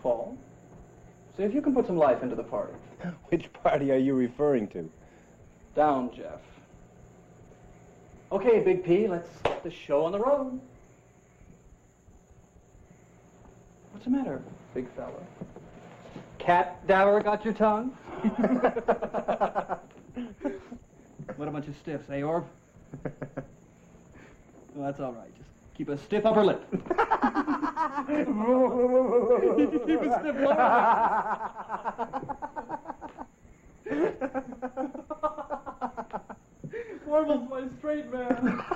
fall. See if you can put some life into the party. Which party are you referring to? Down, Jeff. Okay, Big P, let's get the show on the road. What's the matter, big fella? Cat dower got your tongue? What a bunch of stiffs, eh, Orv? Well, that's all right. Just keep a stiff upper lip. Keep a stiff lower lip. Orville's my straight man.